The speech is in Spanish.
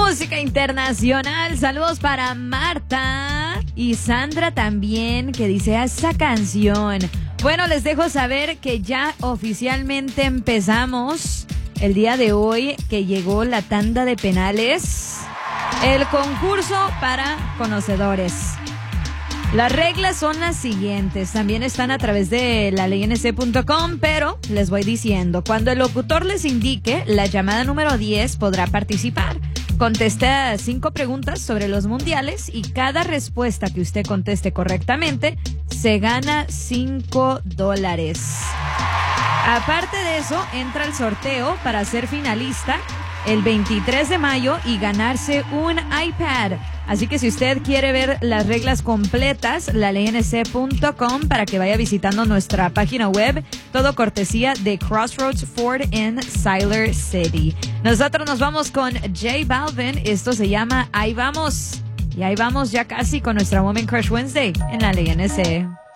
Música internacional. Saludos para Marta y Sandra también, que dice esa canción. Bueno, les dejo saber que ya oficialmente empezamos el día de hoy, que llegó la tanda de penales, el concurso para conocedores. Las reglas son las siguientes, también están a través de laleyNC.com, pero les voy diciendo, cuando el locutor les indique la llamada número 10 podrá participar. Contesta 5 preguntas sobre los mundiales y cada respuesta que usted conteste correctamente se gana $5. Aparte de eso, entra el sorteo para ser finalista el 23 de mayo y ganarse un iPad. Así que si usted quiere ver las reglas completas, laleyNC.com, para que vaya visitando nuestra página web, todo cortesía de Crossroads Ford en Siler City. Nosotros nos vamos con J Balvin, esto se llama Ahí Vamos. Y ahí vamos ya casi con nuestra Woman Crush Wednesday en la LNC.